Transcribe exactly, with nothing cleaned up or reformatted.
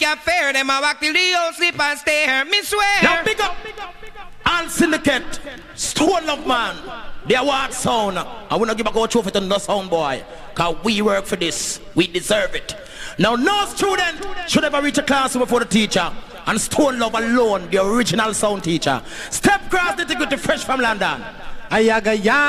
Fair, them a walk till the house sleep and stay here, me swear. Now big up, all syndicate, Stone Love Man, the award sound. I wanna give a go trophy to the sound boy, cause we work for this, we deserve it. Now no student should ever reach a classroom before the teacher, and Stone Love alone, the original sound teacher. Step across the ticket to Fresh from London. Ayaga ya.